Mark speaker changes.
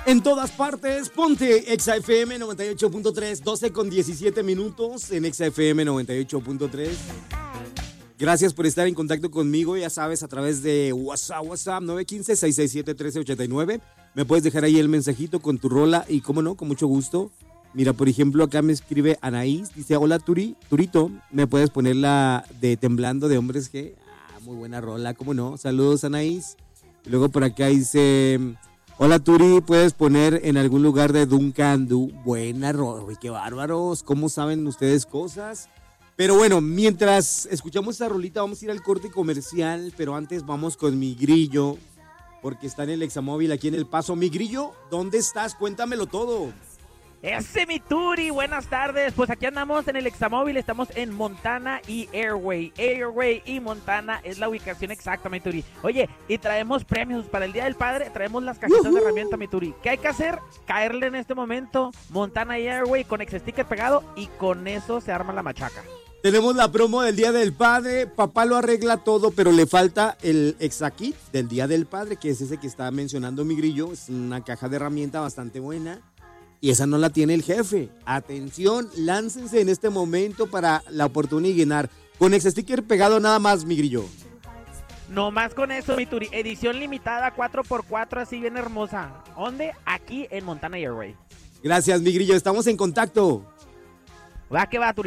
Speaker 1: En todas partes, ponte Exa FM 98.3, 12 con 17 minutos en Exa FM 98.3. Gracias por estar en contacto conmigo, ya sabes, a través de WhatsApp 915-667-1389. Me puedes dejar ahí el mensajito con tu rola y, cómo no, con mucho gusto. Mira, por ejemplo, acá me escribe Anaís, dice, hola Turito, ¿me puedes poner la de Temblando de Hombres G? Muy buena rola, cómo no, saludos Anaís. Y luego por acá dice, hola Turi, ¿puedes poner en algún lugar de Duncan Du? Buena rola, uy, qué bárbaros, ¿cómo saben ustedes cosas? Pero bueno, mientras escuchamos esta rolita vamos a ir al corte comercial, pero antes vamos con mi grillo, porque está en el Examóvil aquí en El Paso. Mi grillo, ¿dónde estás? Cuéntamelo todo.
Speaker 2: Ese mi Turi, buenas tardes. Pues aquí andamos en el Examóvil, estamos en Montana y Airway. Airway y Montana es la ubicación exacta, mi Turi. Oye, y traemos premios para el Día del Padre, traemos las cajitas de herramienta, mi Turi. ¿Qué hay que hacer? Caerle en este momento, Montana y Airway con ex sticker pegado y con eso se arma la machaca.
Speaker 1: Tenemos la promo del Día del Padre, papá lo arregla todo, pero le falta el Exakit del Día del Padre, que es ese que está mencionando mi grillo, es una caja de herramienta bastante buena. Y esa no la tiene el jefe. Atención, láncense en este momento para la oportunidad de ganar. Con ex sticker pegado nada más, mi grillo.
Speaker 2: No más con eso, mi Turi. Edición limitada 4x4, así bien hermosa. ¿Dónde? Aquí en Montana y Airway.
Speaker 1: Gracias, mi grillo. Estamos en contacto.
Speaker 2: Va que va, Turi.